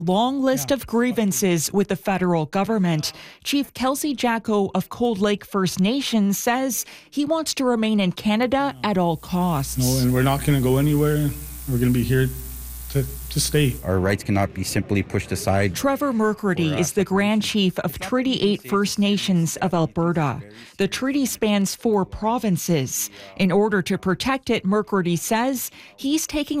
long list of grievances with the federal government. Chief Kelsey Jacko of Cold Lake First Nation says he wants to remain in Canada at all costs. No, and we're not going to go anywhere. We're going to be here to stay. Our rights cannot be simply pushed aside. Trevor McCurdy is the Grand Chief of Treaty 8 First Nations of Alberta. The treaty spans 4 provinces. In order to protect it, McCurdy says he's taking